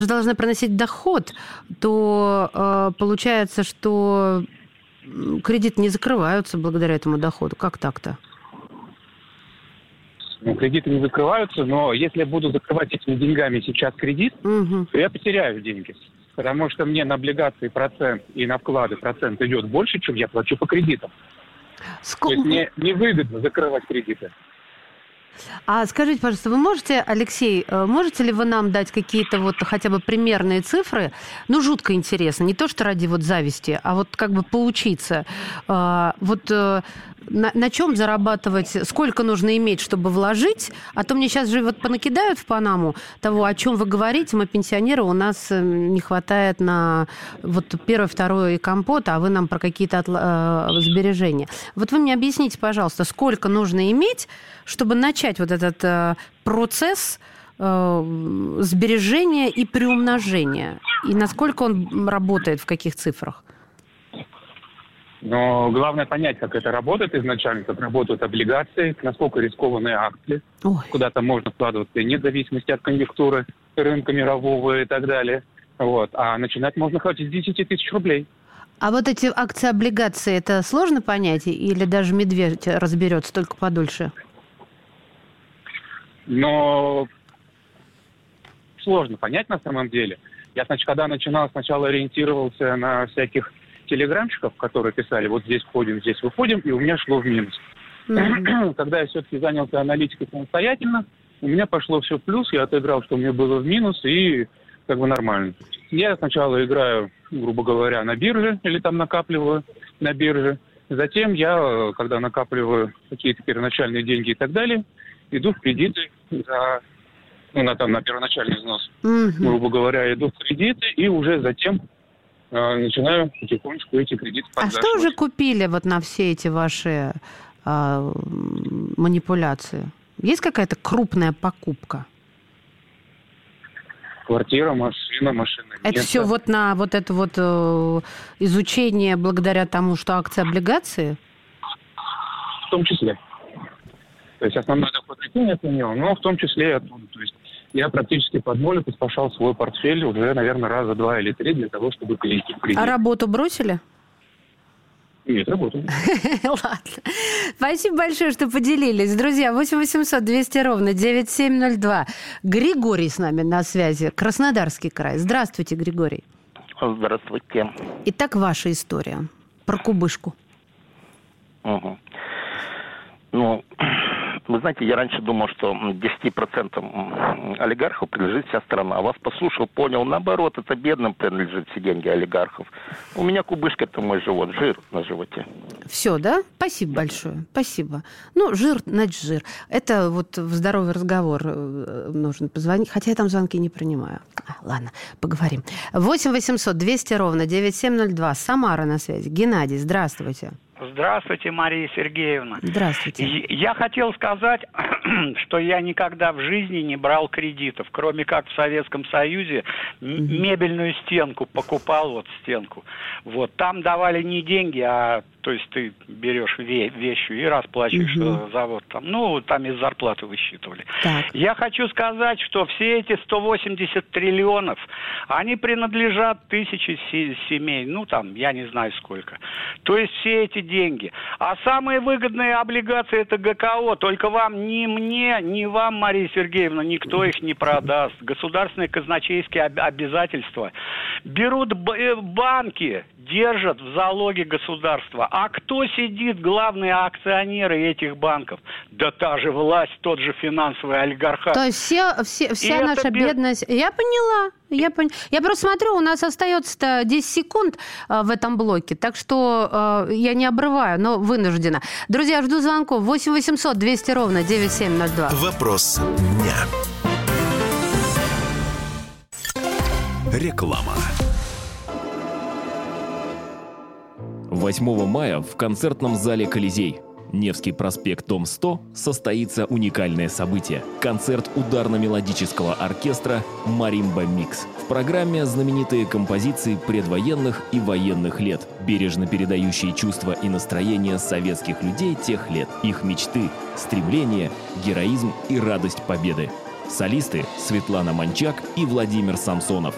должны приносить доход, то получается, что кредиты не закрываются благодаря этому доходу. Как так-то? Кредиты не закрываются, но если я буду закрывать этими деньгами сейчас кредит, то я потеряю деньги. Потому что мне на облигации процент и на вклады процент идет больше, чем я плачу по кредитам. То есть мне невыгодно закрывать кредиты. А скажите, пожалуйста, вы можете, Алексей, можете ли вы нам дать какие-то вот хотя бы примерные цифры? Ну, жутко интересно. Не то, что ради вот зависти, а вот как бы поучиться. На чем зарабатывать, сколько нужно иметь, чтобы вложить? А то мне сейчас же вот понакидают в Панаму того, о чем вы говорите. Мы пенсионеры, у нас не хватает на вот первое, второе и компот, а вы нам про какие-то сбережения. Вот вы мне объясните, пожалуйста, сколько нужно иметь, чтобы начать вот этот процесс сбережения и приумножения? И насколько он работает, в каких цифрах? Но главное понять, как это работает изначально, как работают облигации, насколько рискованные акции, куда там можно вкладываться, вне зависимости от конъюнктуры рынка мирового и так далее. Вот. А начинать можно хоть с 10 тысяч рублей. А вот эти акции, облигации, это сложно понять? Или даже медведь разберется только подольше? Но сложно понять на самом деле. Я, когда начинал, сначала ориентировался на всяких телеграмчиков, которые писали, вот здесь входим, здесь выходим, и у меня шло в минус. Когда я все-таки занялся аналитикой самостоятельно, у меня пошло все в плюс, я отыграл, что мне было в минус, и как бы нормально. Я сначала играю, грубо говоря, на бирже, или там накапливаю на бирже. Затем я, когда накапливаю какие-то первоначальные деньги и так далее, иду в кредиты на первоначальный взнос. Грубо говоря, иду в кредиты, и уже затем начинаю потихонечку эти кредиты подгашивать. А что уже купили вот на все эти ваши манипуляции? Есть какая-то крупная покупка? Квартира, машина. Это место. все вот на вот это вот изучение благодаря тому, что акции, облигации? В том числе. То есть основной доход не отменил, но в том числе и оттуда. То есть я практически под ноль поспашал свой портфель уже, наверное, раза 2 или 3 для того, чтобы перейти в кредит. А работу бросили? Нет, работаю. Ладно. Спасибо большое, что поделились. Друзья, 8 800 200 ровно 9702. Григорий с нами на связи. Краснодарский край. Здравствуйте, Григорий. Здравствуйте. Итак, ваша история про кубышку. Угу. Ну, вы знаете, я раньше думал, что 10% олигархов принадлежит вся страна. А вас послушал, понял, наоборот, это бедным принадлежит все деньги олигархов. У меня кубышка – это мой живот, жир на животе. Все, да? Спасибо большое. Спасибо. Ну, жир, значит, жир. Это вот в здоровый разговор нужно позвонить. Хотя я там звонки не принимаю. Ладно, поговорим. 8 800 200 ровно 9702. Самара на связи. Геннадий, здравствуйте. Здравствуйте, Мария Сергеевна. Здравствуйте. Я хотел сказать, что я никогда в жизни не брал кредитов, кроме как в Советском Союзе мебельную стенку покупал, вот стенку. Вот там давали не деньги, а то есть ты берешь вещи и расплачиваешься за вот там, ну там из зарплаты высчитывали. Так. Я хочу сказать, что все эти 180 триллионов, они принадлежат тысяче семей, ну там я не знаю сколько. То есть все эти деньги. А самые выгодные облигации – это ГКО. Только вам, ни мне, ни вам, Мария Сергеевна, никто их не продаст. Государственные казначейские обязательства берут банки, держат в залоге государства. А кто сидит, главные акционеры этих банков? Да та же власть, тот же финансовый олигархат. То есть вся наша бедность... Я поняла. Я просто смотрю, у нас остается 10 секунд в этом блоке, так что я не обрываю, но вынуждена. Друзья, жду звонков. 8 800 200 ровно 9702. Вопрос дня. Реклама. 8 мая в концертном зале «Колизей», Невский проспект, дом 100, состоится уникальное событие – концерт ударно-мелодического оркестра «Маримба Микс». В программе знаменитые композиции предвоенных и военных лет, бережно передающие чувства и настроения советских людей тех лет, их мечты, стремления, героизм и радость победы. Солисты Светлана Манчак и Владимир Самсонов.